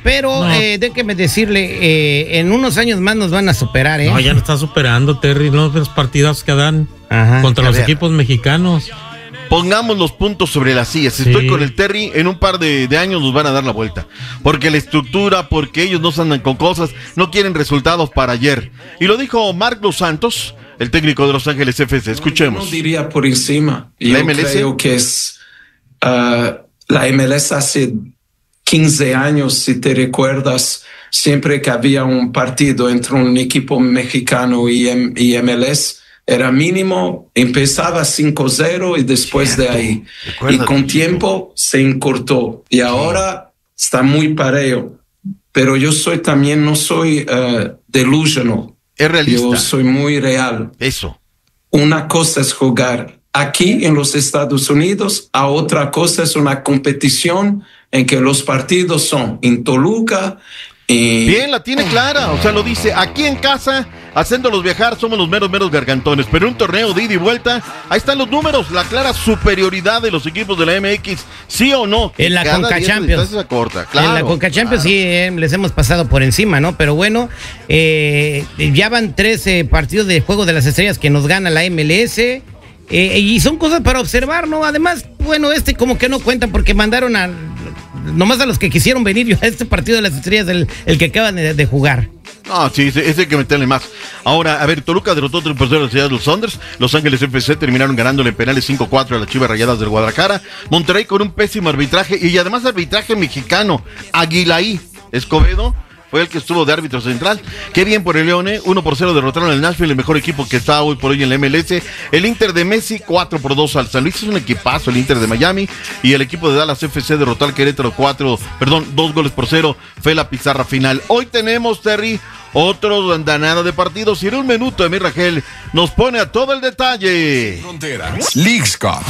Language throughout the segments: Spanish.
pero No. déjeme decirle, en unos años más nos van a superar, ¿eh? No, ya lo está superando, Terry, ¿no? Los partidos que dan contra los equipos mexicanos. Pongamos los puntos sobre las sillas. Sí. Estoy con el Terry, en un par de años nos van a dar la vuelta. Porque la estructura, porque ellos no se andan con cosas, no quieren resultados para ayer. Y lo dijo Marc Dos Santos, el técnico de Los Ángeles FC. Escuchemos. No diría por encima. ¿La Yo MLS? creo que es la MLS hace 15 años, si te recuerdas, siempre que había un partido entre un equipo mexicano y MLS, era mínimo, empezaba 5-0 y después de ahí. Y con tiempo se encurtó. Y ahora está muy parejo. Pero yo no soy delusional. Es realista. Yo soy muy real. Eso. Una cosa es jugar aquí en los Estados Unidos, a otra cosa es una competición en que los partidos son en Toluca. Bien, la tiene clara, o sea, lo dice, aquí en casa, haciéndolos viajar, somos los meros gargantones, pero en un torneo de ida y vuelta, ahí están los números, la clara superioridad de los equipos de la MX, ¿sí o no? En la Cada Conca día Champions. se corta, claro, en la Conca Champions sí, les hemos pasado por encima, ¿no? Pero bueno, ya van 13 partidos de Juego de las Estrellas que nos gana la MLS. Y son cosas para observar, ¿no? Además, bueno, como que no cuenta porque mandaron nomás a los que quisieron venir a este partido de las estrellas, el que acaban de jugar. No, sí, ese hay que meterle más. Ahora, a ver, Toluca derrotó 3-0 a la ciudad de los Sounders. Los Ángeles FC terminaron ganándole en penales 5-4 a las Chivas Rayadas del Guadalajara. Monterrey con un pésimo arbitraje y además arbitraje mexicano. Aguilaí Escobedo fue el que estuvo de árbitro central. Qué bien por el Leone, 1-0 derrotaron al Nashville, el mejor equipo que está hoy por hoy en la MLS. El Inter de Messi, 4-2 al San Luis, es un equipazo el Inter de Miami. Y el equipo de Dallas FC derrotó al Querétaro 2-0, fue la pizarra final. Hoy tenemos, Terry, otro andanada de partidos y en un minuto Emir Rangel nos pone a todo el detalle. Fronteras, Leagues Cup.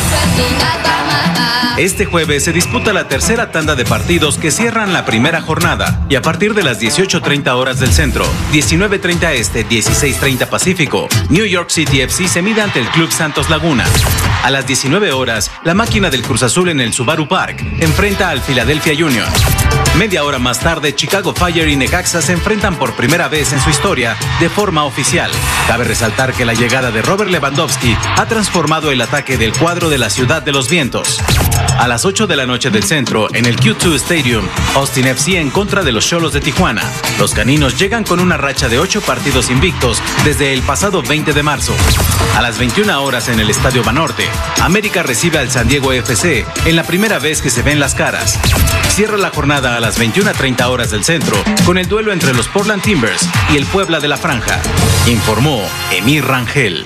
Este jueves se disputa la tercera tanda de partidos que cierran la primera jornada y a partir de las 18:30 horas del centro, 19:30 este, 16:30 pacífico, New York City FC se mide ante el Club Santos Laguna. A las 19 horas, la máquina del Cruz Azul en el Subaru Park enfrenta al Philadelphia Union. Media hora más tarde, Chicago Fire y Necaxa se enfrentan por primera vez en su historia de forma oficial. Cabe resaltar que la llegada de Robert Lewandowski ha transformado el ataque del cuadro de la Ciudad de los Vientos. A las 8 de la noche del centro, en el Q2 Stadium, Austin FC en contra de los Xolos de Tijuana. Los caninos llegan con una racha de 8 partidos invictos desde el pasado 20 de marzo. A las 21 horas en el Estadio Banorte, América recibe al San Diego FC en la primera vez que se ven las caras. Cierra la jornada a las 21:30 horas del centro con el duelo entre los Portland Timbers y el Puebla de la Franja. Informó Emir Rangel.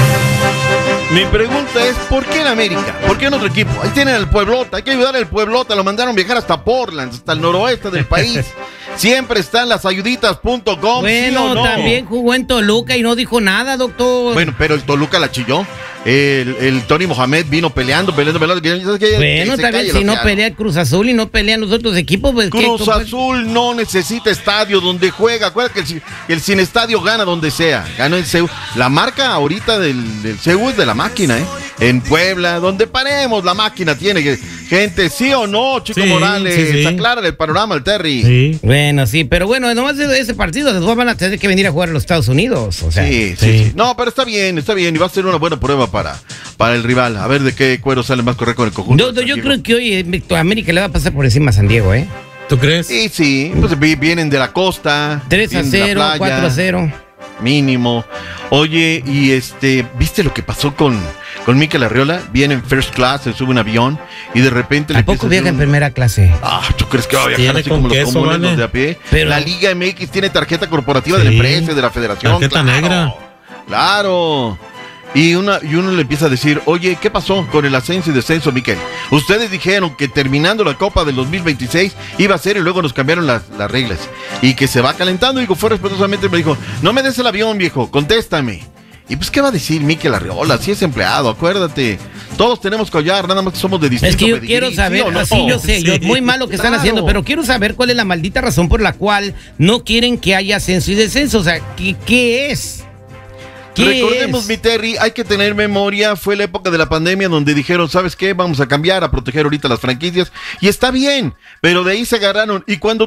Mi pregunta es, ¿por qué en América? ¿Por qué en otro equipo? Ahí tienen al Pueblota, hay que ayudar al Pueblota, lo mandaron viajar hasta Portland, hasta el noroeste del país. Siempre están las ayuditas.com. Bueno, ¿sí o no? también jugó en Toluca y no dijo nada, doctor. Bueno, pero el Toluca la chilló. El Tony Mohamed vino peleando. Bueno, también si no pelea el Cruz Azul y no pelean los otros equipos, pues Cruz Azul no necesita estadio donde juega. Acuérdate que el sin estadio gana donde sea. Gana en CEU. La marca ahorita del CEU es de la máquina, ¿eh? En Puebla, donde paremos, la máquina tiene gente, ¿sí o no, Chico Morales? Sí. Aclara el panorama al Terry. Sí. Bueno, sí, pero bueno, nomás de ese partido después van a tener que venir a jugar a los Estados Unidos. O sea, Sí. No, pero está bien. Y va a ser una buena prueba para el rival. A ver de qué cuero sale más correcto con el conjunto. Yo creo que hoy América le va a pasar por encima a San Diego, ¿eh? ¿Tú crees? Sí. Pues vienen de la costa. 3-0, 4-0. Mínimo. Oye, y ¿viste lo que pasó con Mikel Arriola? Viene en first class, se sube un avión y de repente ¿A poco viaja en primera clase? ¿tú crees que va a viajar Tiene así con como los queso, comunes, vale. los de a pie? Pero- La Liga MX tiene tarjeta corporativa de la empresa, de la federación. Tarjeta negra. Claro. Y uno le empieza a decir, oye, ¿qué pasó con el ascenso y descenso, Miquel? Ustedes dijeron que terminando la Copa del 2026 iba a ser y luego nos cambiaron las reglas. Y que se va calentando. Y fue respetuosamente, me dijo, no me des el avión, viejo, contéstame. Y pues, ¿qué va a decir Mikel Arriola? Si es empleado, acuérdate. Todos tenemos collar, nada más que somos de distinto Es que yo pedigrí, quiero saber, ¿sí o no? así yo sé, Sí. muy mal lo que están haciendo, pero quiero saber cuál es la maldita razón por la cual no quieren que haya ascenso y descenso. O sea, ¿qué es? Recordemos, mi Terry, hay que tener memoria, fue la época de la pandemia donde dijeron, ¿sabes qué? Vamos a cambiar, a proteger ahorita las franquicias, y está bien, pero de ahí se agarraron, y cuando